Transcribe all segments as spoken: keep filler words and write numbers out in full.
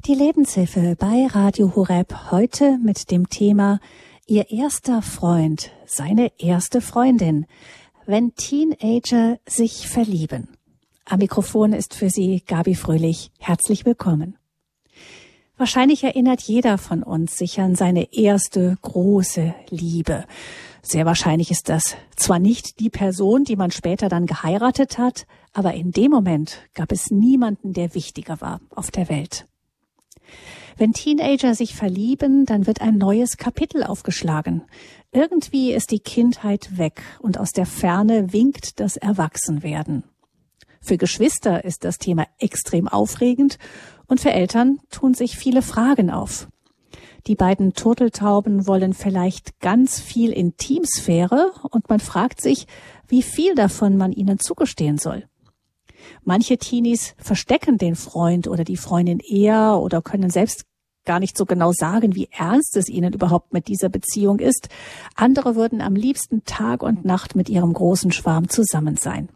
Die Lebenshilfe bei Radio Horeb heute mit dem Thema Ihr erster Freund, seine erste Freundin, wenn Teenager sich verlieben. Am Mikrofon ist für Sie Gabi Fröhlich. Herzlich willkommen. Wahrscheinlich erinnert jeder von uns sich an seine erste große Liebe. Sehr wahrscheinlich ist das zwar nicht die Person, die man später dann geheiratet hat, aber in dem Moment gab es niemanden, der wichtiger war auf der Welt. Wenn Teenager sich verlieben, dann wird ein neues Kapitel aufgeschlagen. Irgendwie ist die Kindheit weg und aus der Ferne winkt das Erwachsenwerden. Für Geschwister ist das Thema extrem aufregend und für Eltern tun sich viele Fragen auf. Die beiden Turteltauben wollen vielleicht ganz viel Intimsphäre und man fragt sich, wie viel davon man ihnen zugestehen soll. Manche Teenies verstecken den Freund oder die Freundin eher oder können selbst gar nicht so genau sagen, wie ernst es ihnen überhaupt mit dieser Beziehung ist. Andere würden am liebsten Tag und Nacht mit ihrem großen Schwarm zusammen sein.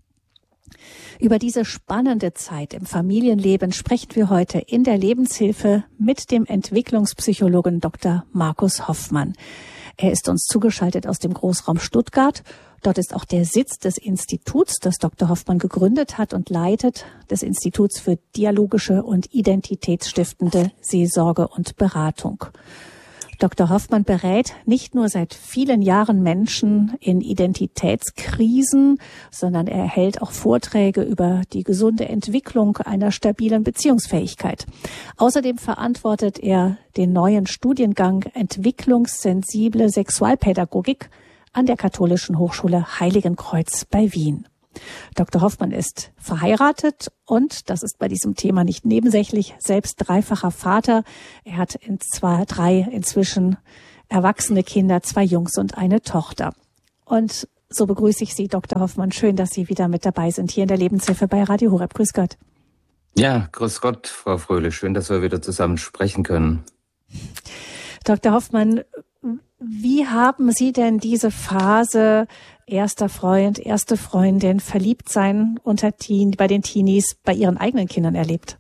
Über diese spannende Zeit im Familienleben sprechen wir heute in der Lebenshilfe mit dem Entwicklungspsychologen Doktor Markus Hoffmann. Er ist uns zugeschaltet aus dem Großraum Stuttgart. Dort ist auch der Sitz des Instituts, das Doktor Hoffmann gegründet hat und leitet, des Instituts für dialogische und identitätsstiftende Seelsorge und Beratung. Doktor Hoffmann berät nicht nur seit vielen Jahren Menschen in Identitätskrisen, sondern er hält auch Vorträge über die gesunde Entwicklung einer stabilen Beziehungsfähigkeit. Außerdem verantwortet er den neuen Studiengang Entwicklungssensible Sexualpädagogik an der Katholischen Hochschule Heiligenkreuz bei Wien. Doktor Hoffmann ist verheiratet und, das ist bei diesem Thema nicht nebensächlich, selbst dreifacher Vater. Er hat in zwei, drei inzwischen erwachsene Kinder, zwei Jungs und eine Tochter. Und so begrüße ich Sie, Doktor Hoffmann. Schön, dass Sie wieder mit dabei sind hier in der Lebenshilfe bei Radio Horeb. Grüß Gott. Ja, grüß Gott, Frau Fröhlich. Schön, dass wir wieder zusammen sprechen können. Doktor Hoffmann, wie haben Sie denn diese Phase erster Freund, erste Freundin, verliebt sein unter Teen, bei den Teenies, bei Ihren eigenen Kindern erlebt?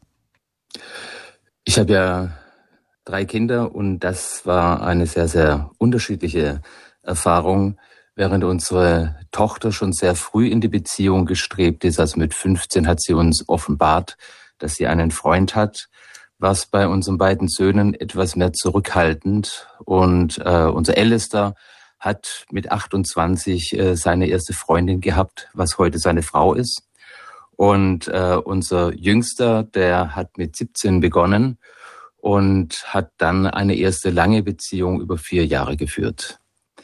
Ich habe ja drei Kinder und das war eine sehr, sehr unterschiedliche Erfahrung. Während unsere Tochter schon sehr früh in die Beziehung gestrebt ist, also mit fünfzehn hat sie uns offenbart, dass sie einen Freund hat, war es bei unseren beiden Söhnen etwas mehr zurückhaltend. Und äh, unser Ältester hat mit achtundzwanzig äh, seine erste Freundin gehabt, was heute seine Frau ist. Und äh, unser Jüngster, der hat mit siebzehn begonnen und hat dann eine erste lange Beziehung über vier Jahre geführt.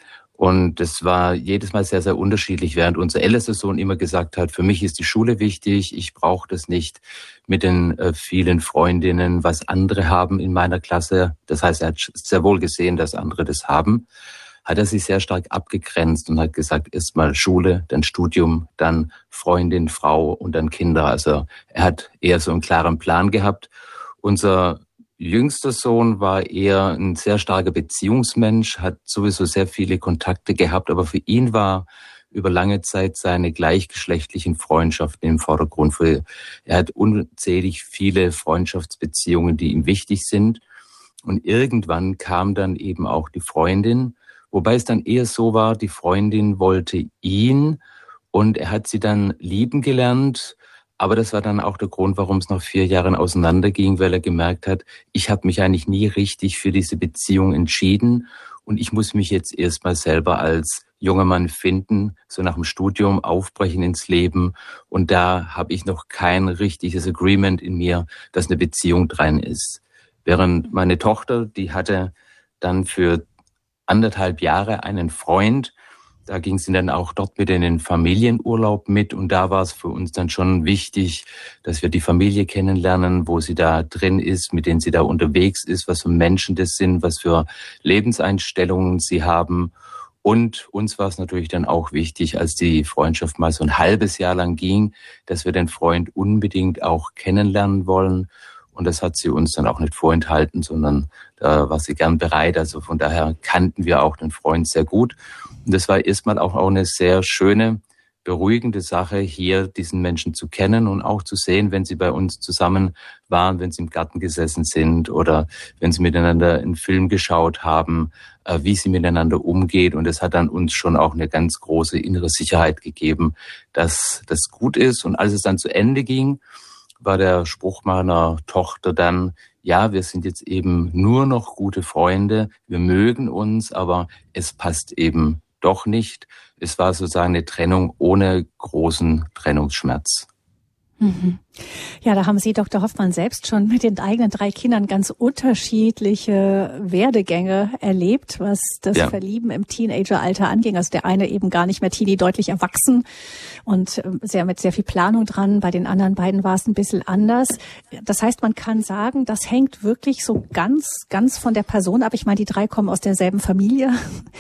Und es war jedes Mal sehr, sehr unterschiedlich, während unser ältester Sohn immer gesagt hat, für mich ist die Schule wichtig, ich brauche das nicht mit den äh, vielen Freundinnen, was andere haben in meiner Klasse. Das heißt, er hat sehr wohl gesehen, dass andere das haben. Hat er sich sehr stark abgegrenzt und hat gesagt, erstmal Schule, dann Studium, dann Freundin, Frau und dann Kinder. Also er hat eher so einen klaren Plan gehabt. Unser jüngster Sohn war eher ein sehr starker Beziehungsmensch, hat sowieso sehr viele Kontakte gehabt, aber für ihn war über lange Zeit seine gleichgeschlechtlichen Freundschaften im Vordergrund. Er hat unzählig viele Freundschaftsbeziehungen, die ihm wichtig sind. Und irgendwann kam dann eben auch die Freundin, wobei es dann eher so war, die Freundin wollte ihn und er hat sie dann lieben gelernt. Aber das war dann auch der Grund, warum es nach vier Jahren auseinanderging, weil er gemerkt hat, ich habe mich eigentlich nie richtig für diese Beziehung entschieden und ich muss mich jetzt erstmal selber als junger Mann finden, so nach dem Studium aufbrechen ins Leben. Und da habe ich noch kein richtiges Agreement in mir, dass eine Beziehung dran ist. Während meine Tochter, die hatte dann für anderthalb Jahre einen Freund. Da ging sie dann auch dort mit in den Familienurlaub mit und da war es für uns dann schon wichtig, dass wir die Familie kennenlernen, wo sie da drin ist, mit denen sie da unterwegs ist, was für Menschen das sind, was für Lebenseinstellungen sie haben. Und uns war es natürlich dann auch wichtig, als die Freundschaft mal so ein halbes Jahr lang ging, dass wir den Freund unbedingt auch kennenlernen wollen. Und das hat sie uns dann auch nicht vorenthalten, sondern da war sie gern bereit. Also von daher kannten wir auch den Freund sehr gut. Und das war erstmal auch, auch eine sehr schöne beruhigende Sache, hier diesen Menschen zu kennen und auch zu sehen, wenn sie bei uns zusammen waren, wenn sie im Garten gesessen sind oder wenn sie miteinander einen Film geschaut haben, äh, wie sie miteinander umgeht. Und es hat dann uns schon auch eine ganz große innere Sicherheit gegeben, dass das gut ist. Und als es dann zu Ende ging, war der Spruch meiner Tochter dann: Ja, wir sind jetzt eben nur noch gute Freunde, wir mögen uns, aber es passt eben doch nicht. Es war sozusagen eine Trennung ohne großen Trennungsschmerz. Mhm. Ja, da haben Sie, Doktor Hoffmann, selbst schon mit den eigenen drei Kindern ganz unterschiedliche Werdegänge erlebt, was das ja. Verlieben im Teenageralter anging. Also der eine eben gar nicht mehr Teenie, deutlich erwachsen und sehr mit sehr viel Planung dran. Bei den anderen beiden war es ein bisschen anders. Das heißt, man kann sagen, das hängt wirklich so ganz, ganz von der Person ab. Ich meine, die drei kommen aus derselben Familie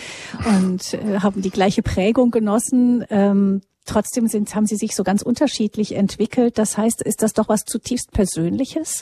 und äh, haben die gleiche Prägung genossen. Ähm, Trotzdem sind, haben sie sich so ganz unterschiedlich entwickelt. Das heißt, ist das doch was zutiefst Persönliches?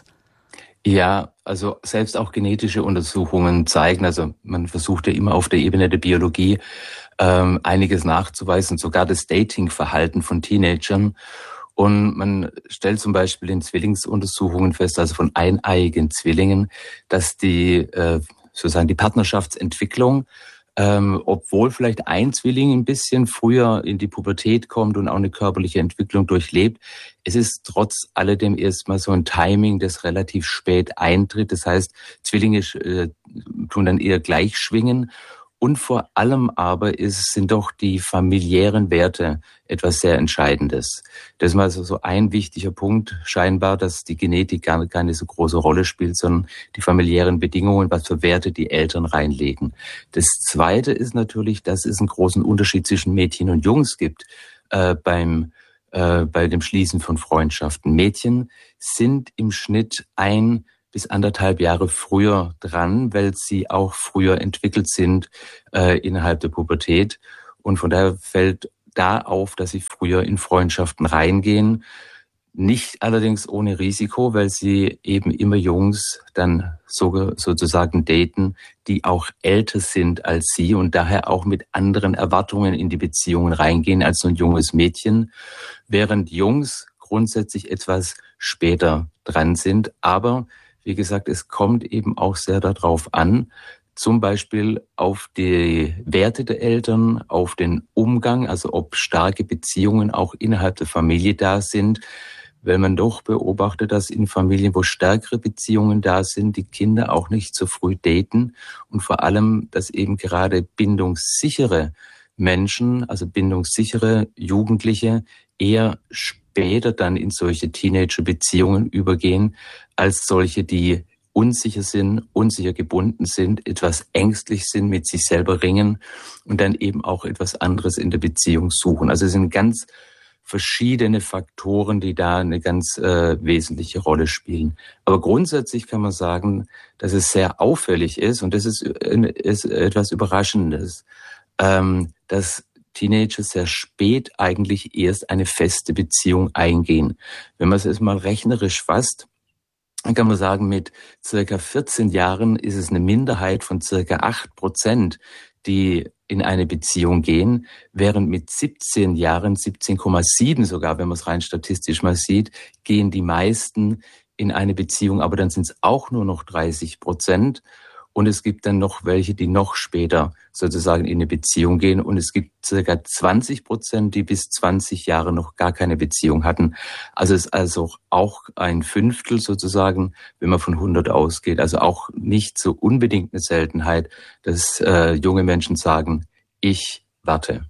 Ja, also selbst auch genetische Untersuchungen zeigen, also man versucht ja immer auf der Ebene der Biologie ähm, einiges nachzuweisen, sogar das Datingverhalten von Teenagern. Und man stellt zum Beispiel in Zwillingsuntersuchungen fest, also von eineiigen Zwillingen, dass die äh, sozusagen die Partnerschaftsentwicklung, Ähm, obwohl vielleicht ein Zwilling ein bisschen früher in die Pubertät kommt und auch eine körperliche Entwicklung durchlebt, es ist trotz alledem erstmal so ein Timing, das relativ spät eintritt. Das heißt, Zwillinge äh, tun dann eher gleich schwingen. Und vor allem aber ist, sind doch die familiären Werte etwas sehr Entscheidendes. Das ist mal so, so ein wichtiger Punkt scheinbar, dass die Genetik gar keine so große Rolle spielt, sondern die familiären Bedingungen, was für Werte die Eltern reinlegen. Das Zweite ist natürlich, dass es einen großen Unterschied zwischen Mädchen und Jungs gibt äh, beim äh, bei dem Schließen von Freundschaften. Mädchen sind im Schnitt ein bis anderthalb Jahre früher dran, weil sie auch früher entwickelt sind äh, innerhalb der Pubertät. Und von daher fällt da auf, dass sie früher in Freundschaften reingehen. Nicht allerdings ohne Risiko, weil sie eben immer Jungs dann so, sozusagen daten, die auch älter sind als sie und daher auch mit anderen Erwartungen in die Beziehungen reingehen als so ein junges Mädchen, während Jungs grundsätzlich etwas später dran sind. Aber wie gesagt, es kommt eben auch sehr darauf an, zum Beispiel auf die Werte der Eltern, auf den Umgang, also ob starke Beziehungen auch innerhalb der Familie da sind, weil man doch beobachtet, dass in Familien, wo stärkere Beziehungen da sind, die Kinder auch nicht so früh daten und vor allem, dass eben gerade bindungssichere Menschen, also bindungssichere Jugendliche eher später dann in solche Teenager-Beziehungen übergehen, als solche, die unsicher sind, unsicher gebunden sind, etwas ängstlich sind, mit sich selber ringen und dann eben auch etwas anderes in der Beziehung suchen. Also es sind ganz verschiedene Faktoren, die da eine ganz äh, wesentliche Rolle spielen. Aber grundsätzlich kann man sagen, dass es sehr auffällig ist und das ist, ist etwas Überraschendes, ähm, dass Teenager sehr spät eigentlich erst eine feste Beziehung eingehen. Wenn man es jetzt mal rechnerisch fasst, dann kann man sagen, mit circa vierzehn Jahren ist es eine Minderheit von circa acht Prozent, die in eine Beziehung gehen, während mit siebzehn Jahren, siebzehn Komma sieben sogar, wenn man es rein statistisch mal sieht, gehen die meisten in eine Beziehung, aber dann sind es auch nur noch dreißig Prozent. Und es gibt dann noch welche, die noch später sozusagen in eine Beziehung gehen. Und es gibt circa zwanzig Prozent, die bis zwanzig Jahre noch gar keine Beziehung hatten. Also es ist also auch ein Fünftel sozusagen, wenn man von hundert ausgeht. Also auch nicht so unbedingt eine Seltenheit, dass äh, junge Menschen sagen, ich warte.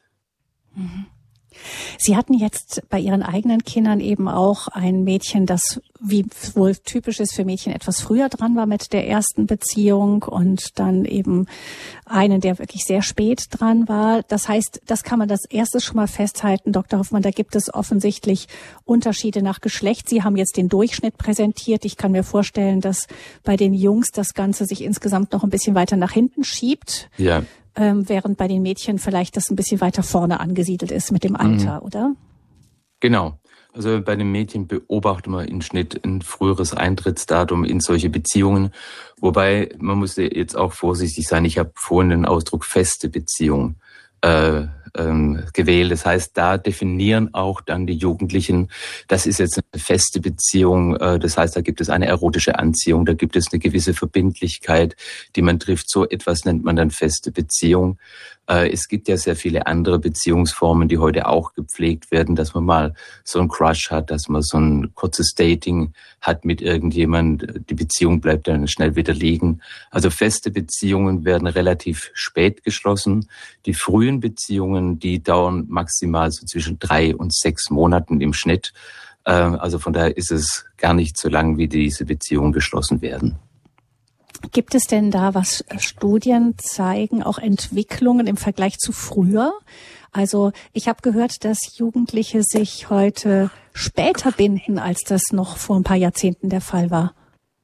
Mhm. Sie hatten jetzt bei Ihren eigenen Kindern eben auch ein Mädchen, das, wie wohl typisch ist für Mädchen, etwas früher dran war mit der ersten Beziehung und dann eben einen, der wirklich sehr spät dran war. Das heißt, das kann man das erste schon mal festhalten, Doktor Hoffmann, da gibt es offensichtlich Unterschiede nach Geschlecht. Sie haben jetzt den Durchschnitt präsentiert. Ich kann mir vorstellen, dass bei den Jungs das Ganze sich insgesamt noch ein bisschen weiter nach hinten schiebt. Ja. Ähm, während bei den Mädchen vielleicht das ein bisschen weiter vorne angesiedelt ist mit dem Alter, mhm. oder? Genau. Also bei den Mädchen beobachten wir im Schnitt ein früheres Eintrittsdatum in solche Beziehungen. Wobei, man muss jetzt auch vorsichtig sein, ich habe vorhin den Ausdruck feste Beziehung äh, ähm, gewählt. Das heißt, da definieren auch dann die Jugendlichen, das ist jetzt eine feste Beziehung. Äh, das heißt, da gibt es eine erotische Anziehung, da gibt es eine gewisse Verbindlichkeit, die man trifft. So etwas nennt man dann feste Beziehung. Äh, es gibt ja sehr viele andere Beziehungsformen, die heute auch gepflegt werden, dass man mal so einen Crush hat, dass man so ein kurzes Dating hat mit irgendjemand. Die Beziehung bleibt dann schnell wieder liegen. Also feste Beziehungen werden relativ spät geschlossen. Die frühen Beziehungen, die dauern maximal so zwischen drei und sechs Monaten im Schnitt. Äh, also von daher ist es gar nicht so lang, wie diese Beziehungen geschlossen werden. Gibt es denn da, was Studien zeigen, auch Entwicklungen im Vergleich zu früher? Also ich habe gehört, dass Jugendliche sich heute später binden, als das noch vor ein paar Jahrzehnten der Fall war.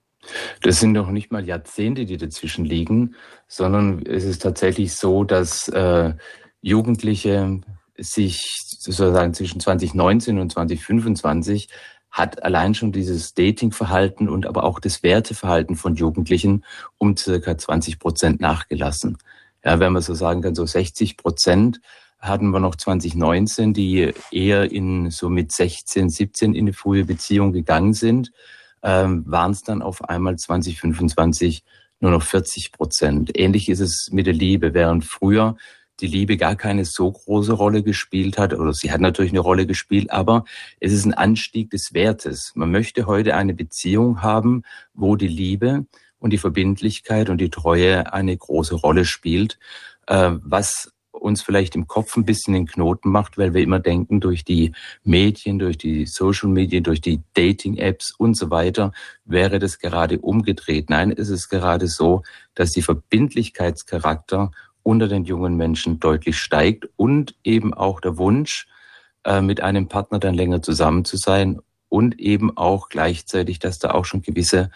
Das sind noch nicht mal Jahrzehnte, die dazwischen liegen, sondern es ist tatsächlich so, dass äh, Jugendliche sich sozusagen zwischen zwanzig neunzehn und zwanzig fünfundzwanzig hat allein schon dieses Datingverhalten und aber auch das Werteverhalten von Jugendlichen um circa zwanzig Prozent nachgelassen. Ja, wenn man so sagen kann, so sechzig Prozent hatten wir noch zwanzig neunzehn, die eher in so mit sechzehn, siebzehn in eine frühe Beziehung gegangen sind, ähm, waren es dann auf einmal zwanzig fünfundzwanzig nur noch vierzig Prozent. Ähnlich ist es mit der Liebe, während früher die Liebe gar keine so große Rolle gespielt hat, oder sie hat natürlich eine Rolle gespielt, aber es ist ein Anstieg des Wertes. Man möchte heute eine Beziehung haben, wo die Liebe und die Verbindlichkeit und die Treue eine große Rolle spielt, äh, was uns vielleicht im Kopf ein bisschen den Knoten macht, weil wir immer denken, durch die Medien, durch die Social Media, durch die Dating-Apps und so weiter, wäre das gerade umgedreht. Nein, es ist gerade so, dass die Verbindlichkeitscharakter unter den jungen Menschen deutlich steigt und eben auch der Wunsch, äh, mit einem Partner dann länger zusammen zu sein und eben auch gleichzeitig, dass da auch schon gewisse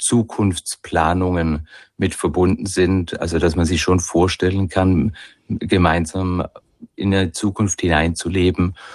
Zukunftsplanungen mit verbunden sind, also dass man sich schon vorstellen kann, gemeinsam in eine Zukunft hineinzuleben